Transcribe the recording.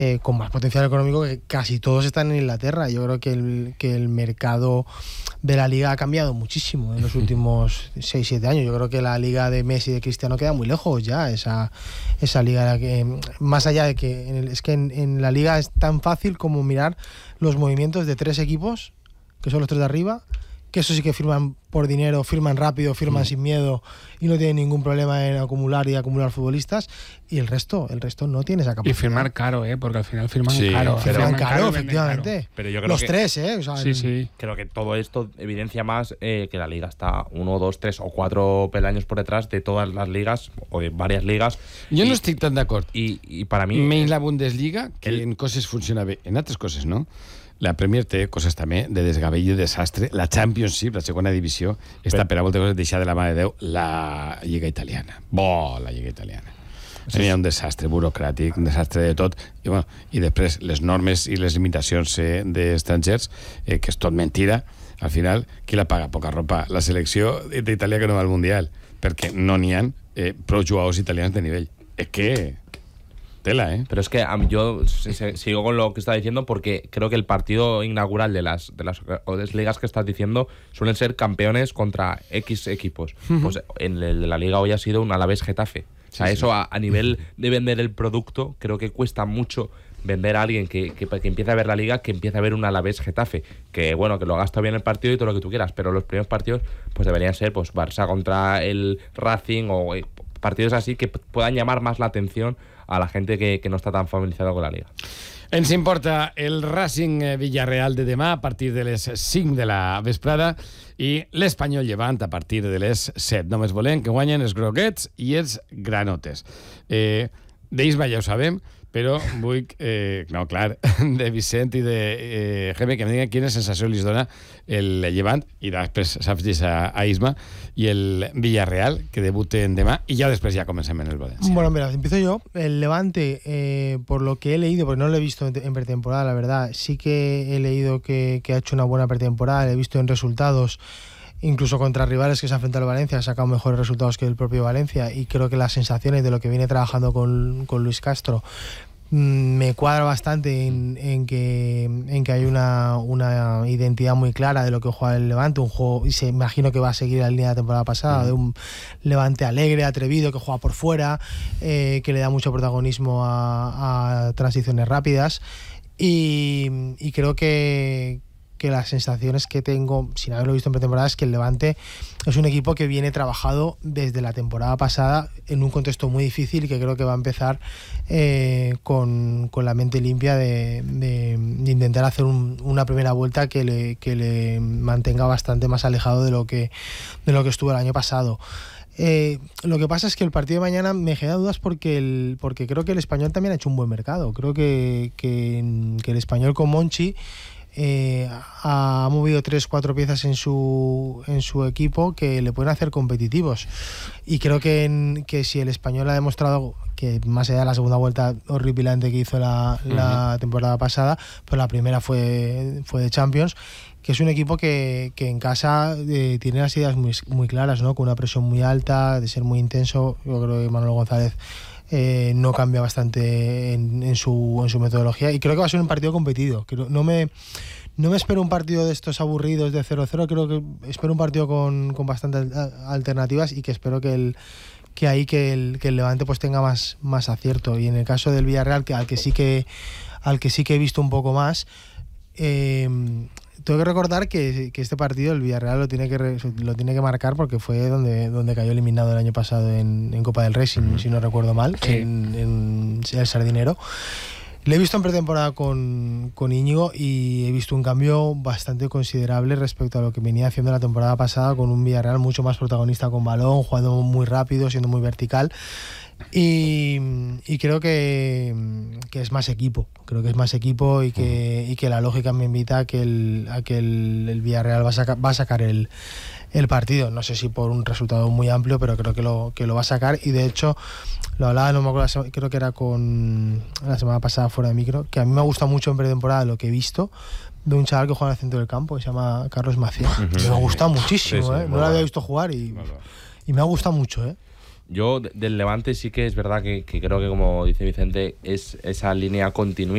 con más potencial económico, que casi todos están en Inglaterra. Yo creo que el mercado de la Liga ha cambiado muchísimo en los últimos 6-7 años. Yo creo que la Liga de Messi y de Cristiano queda muy lejos ya, esa Liga, más allá de que es que en la Liga es tan fácil como mirar los movimientos de 3 equipos, que son los 3 de arriba, que eso sí que firman por dinero, firman rápido, firman sin miedo y no tienen ningún problema en acumular futbolistas, y el resto no tiene esa capacidad. Y firmar caro, porque al final firman caro. Firman caro, efectivamente. Pero yo creo los que, 3, o sea, sí. Creo que todo esto evidencia más que la Liga está 1, 2, 3 o 4 peldaños por detrás de todas las ligas o de varias ligas. Jo no estic tan d'acord. I per a mi... Menys la Bundesliga, que en coses funciona bé, en altres coses no. La Premier té coses també de desgavell i de desastre. La Championship, la segona divisió, està per a moltes coses deixar de la mà de Déu la Lliga Italiana. La Lliga Italiana. Hi ha un desastre burocràtic, un desastre de tot. I després les normes i les limitacions d'estrangers, que és tot mentira. Al final, qui la paga? Poca ropa. La selecció d'Itàlia que no va al Mundial, perquè no n'hi ha prou jugadors italians de nivell. És que... Tela, Pero es que yo sigo con lo que está diciendo, porque creo que el partido inaugural de las ligas que estás diciendo suelen ser campeones contra X equipos. Pues en la liga hoy ha sido un Alavés Getafe. O sea, eso a nivel de vender el producto, creo que cuesta mucho vender a alguien que empieza a ver la liga, que empieza a ver un Alavés Getafe, que bueno, que lo gasta bien el partido y todo lo que tú quieras, pero los primeros partidos pues deberían ser pues Barça contra el Racing o partidos así que puedan llamar más la atención a la gente que no està tan familiaritzada con la Liga. Ens importa el Racing Villarreal de demà a partir de les 5 de la vesprada i l'Espanyol Llevant a partir de les 7. Només volem que guanyen els groguets i els granotes. D'Isma ja ho sabem, però vull, no, clar, de Vicent i de Jaime, que em diguen quina sensació li dona el Llevant, i després saps dir a Isma, y el Villarreal, que debuten demà, y ya después ya comencem en el Valencia. Bueno, mira, empiezo yo. El Levante, por lo que he leído, porque no lo he visto en pretemporada, la verdad, sí que he leído que ha hecho una buena pretemporada, lo he visto en resultados, incluso contra rivales que se ha enfrentado al Valencia, ha sacado mejores resultados que el propio Valencia, y creo que las sensaciones de lo que viene trabajando con Luis Castro me cuadra bastante en que hay una identidad muy clara de lo que juega el Levante, un juego, y se imagino que va a seguir la línea de la temporada pasada, de un Levante alegre, atrevido, que juega por fuera, que le da mucho protagonismo a transiciones rápidas, y creo que las sensaciones que tengo, sin haberlo visto en pretemporada, es que el Levante es un equipo que viene trabajado desde la temporada pasada en un contexto muy difícil, y que creo que va a empezar con la mente limpia de intentar hacer una primera vuelta que le mantenga bastante más alejado de lo que estuvo el año pasado. Lo que pasa es que el partido de mañana me genera dudas porque creo que el Español también ha hecho un buen mercado. Creo que el Español con Monchi ha movido 3-4 piezas en su equipo que le pueden hacer competitivos, y creo que si el Español ha demostrado que, más allá de la segunda vuelta horripilante que hizo la temporada pasada, pues la primera fue de Champions, que es un equipo que en casa tiene las ideas muy claras, ¿no? Con una presión muy alta, de ser muy intenso. Yo creo que Manuel González no cambia bastante en su metodología, y creo que va a ser un partido competido. No me espero un partido de estos aburridos de 0-0, creo que espero un partido con bastantes alternativas, y que espero que el Levante pues tenga más acierto. Y en el caso del Villarreal, al que sí que he visto un poco más, tengo que recordar que este partido el Villarreal lo tiene que marcar, porque fue donde cayó eliminado el año pasado en Copa del Rey, si no recuerdo mal, sí, en el Sardinero. Le he visto en pretemporada con Íñigo, y he visto un cambio bastante considerable respecto a lo que venía haciendo la temporada pasada, con un Villarreal mucho más protagonista con balón, jugando muy rápido, siendo muy vertical. Y creo que es más equipo. Creo que es más equipo, y que la lógica me invita a que el Villarreal va a sacar el partido. No sé si por un resultado muy amplio, pero creo que lo va a sacar. Y de hecho, lo hablaba, no me acuerdo, creo que era con la semana pasada fuera de micro, que a mí me gusta mucho en pretemporada lo que he visto de un chaval que juega en el centro del campo, que se llama Carlos Maciá. Me gusta muchísimo, sí, no lo había visto jugar, y me ha gustado mucho, Yo del Levante sí que es verdad que creo que, como dice Vicente, es esa línea continua